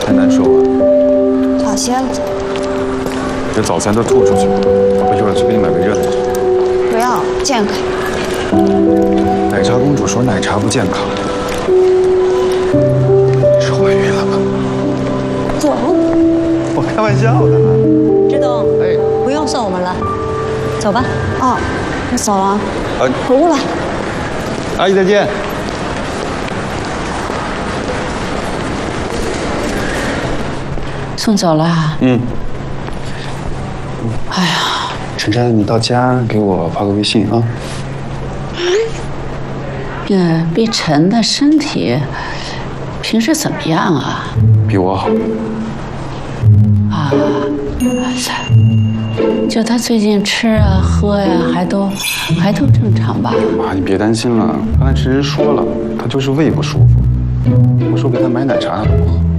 太难受了。 早些了。 这早餐都吐出去了，我一会儿去给你买杯热的。 不要，健康。 奶茶公主说奶茶不健康，是怀孕了吧？ 走。 我开玩笑的。 志东，不用送我们了，走吧。 哦，我走了。 回过来。 阿姨再见。 送走了。 嗯。哎呀，晨晨，你到家给我发个微信啊。 碧晨的身体平时怎么样啊？ 比我好。 啊，就他最近吃啊喝呀，还都正常吧？ 妈，你别担心了，刚才晨晨说了，他就是胃不舒服。我说给他买奶茶，他都不喝。